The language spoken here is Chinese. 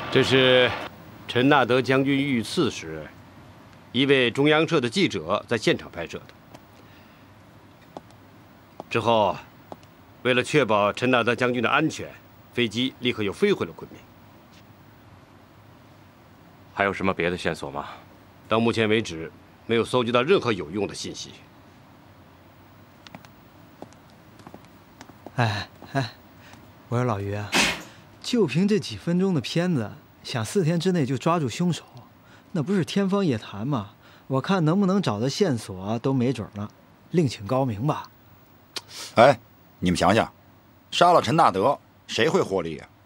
这是陈纳德将军遇刺时，一位中央社的记者在现场拍摄的。之后，为了确保陈纳德将军的安全，飞机立刻又飞回了昆明。 还有什么别的线索吗？ 到目前为止，没有搜集到任何有用的信息。 哎，我说老于啊，就凭这几分钟的片子，想4天之内就抓住凶手，那不是天方夜谭吗？我看能不能找到线索都没准呢，另请高明吧。 哎，你们想想，杀了陈纳德，谁会获利啊？